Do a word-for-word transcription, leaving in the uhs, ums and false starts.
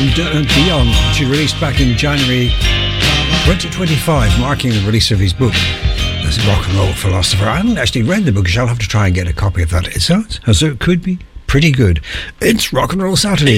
D- Dion, which he released back in January twenty twenty-five, marking the release of his book as a rock and roll philosopher. I haven't actually read the book, so I'll have to try and get a copy of that. It sounds as though it could be pretty good. It's Rock and Roll Saturday.